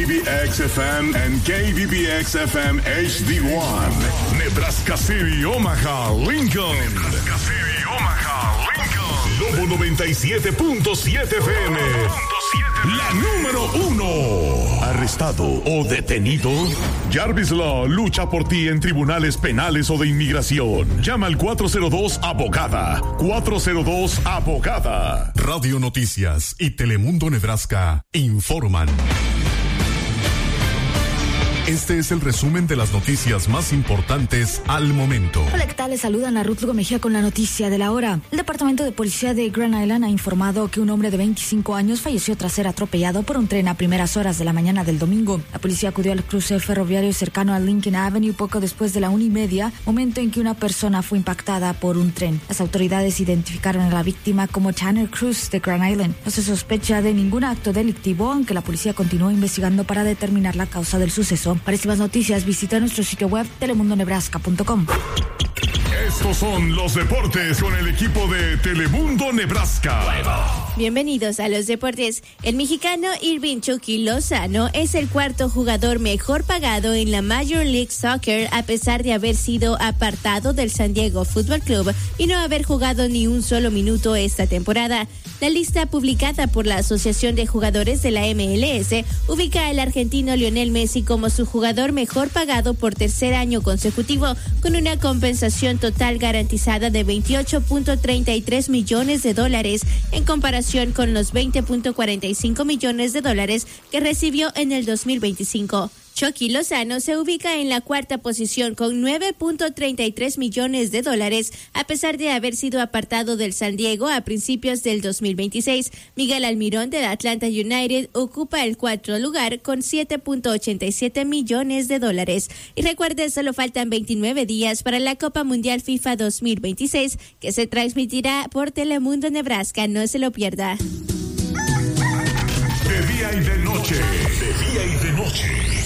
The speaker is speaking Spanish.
KBBX-FM and KBBX-FM HD1. Nebraska City, Omaha, Lincoln. Nebraska City, Omaha, Lincoln. Lobo 97.7 FM. La número 1. ¿Arrestado o detenido? Jarvis Law lucha por ti en tribunales penales o de inmigración. Llama al 402-ABOGADA. 402-ABOGADA. Radio Noticias y Telemundo Nebraska informan. Este es el resumen de las noticias más importantes al momento. Hola, ¿qué tal? Les saludan a Ruth Lugo Mejía con la noticia de la hora. El Departamento de Policía de Grand Island ha informado que un hombre de 25 años falleció tras ser atropellado por un tren a primeras horas de la mañana del domingo. La policía acudió al cruce ferroviario cercano a Lincoln Avenue poco después de la 1:30, momento en que una persona fue impactada por un tren. Las autoridades identificaron a la víctima como Tanner Cruz de Grand Island. No se sospecha de ningún acto delictivo, aunque la policía continúa investigando para determinar la causa del suceso. Para más noticias, visita nuestro sitio web telemundonebraska.com. Estos son los deportes con el equipo de Telemundo Nebraska. Bienvenidos a los deportes. El mexicano Irving Chucky Lozano es el cuarto jugador mejor pagado en la Major League Soccer, a pesar de haber sido apartado del San Diego Fútbol Club y no haber jugado ni un solo minuto esta temporada. La lista publicada por la Asociación de Jugadores de la MLS ubica al argentino Lionel Messi como su jugador mejor pagado por tercer año consecutivo, con una compensación total garantizada de $28.33 millones en comparación con los $20.45 millones que recibió en el 2025. Chucky Lozano se ubica en la cuarta posición con $9.33 millones, a pesar de haber sido apartado del San Diego a principios del 2026. Miguel Almirón del Atlanta United ocupa el cuarto lugar con $7.87 millones. Y recuerde, solo faltan 29 días para la Copa Mundial FIFA 2026, que se transmitirá por Telemundo Nebraska. No se lo pierda. De día y de noche. De día y de noche.